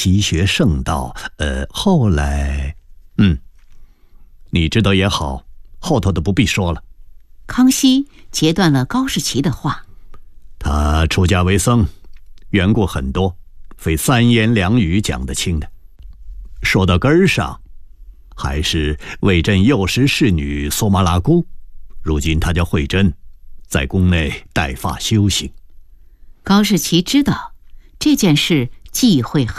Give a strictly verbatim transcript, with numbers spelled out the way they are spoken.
奇学圣道，呃，后来，嗯，你知道也好，后头的不必说了。 康熙截断了高士奇的话。 他出家为僧，缘故很多，非三言两语讲得清的。说到根儿上，还是魏镇幼时侍女索玛拉姑，如今她叫慧珍，在宫内带发修行。 高士奇知道这件事忌讳很